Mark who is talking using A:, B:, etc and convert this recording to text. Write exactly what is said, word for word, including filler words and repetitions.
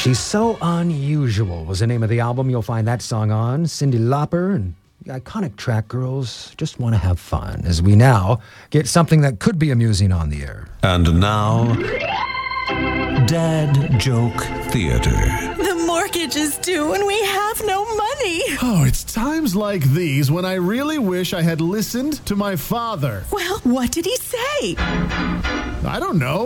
A: She's So Unusual was the name of the album. You'll find that song on Cyndi Lauper and the iconic track Girls Just Want to Have Fun, as we now get something that could be amusing on the air.
B: And now, Dad Joke Theater.
C: The mortgage is due and we have no money.
D: Oh, it's times like these when I really wish I had listened to my father.
C: Well, what did he say?
D: I don't know.